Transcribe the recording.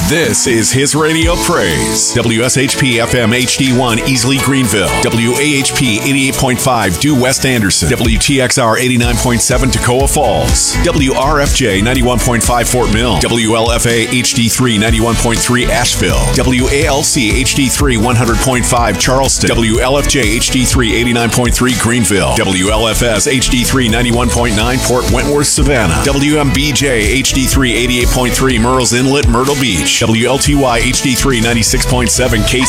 This is His Radio Praise. WSHP FM HD1 Easley Greenville. WAHP 88.5 Due West Anderson. WTXR 89.7 Toccoa Falls. WRFJ 91.5 Fort Mill. WLFA HD3 91.3 Asheville. WALC HD3 100.5 Charleston. WLFJ HD3 89.3 Greenville. WLFS HD3 91.9 Port Wentworth Savannah. WMBJ HD3 88.3 Murrells Inlet Myrtle Beach. WLTY HD3 96.7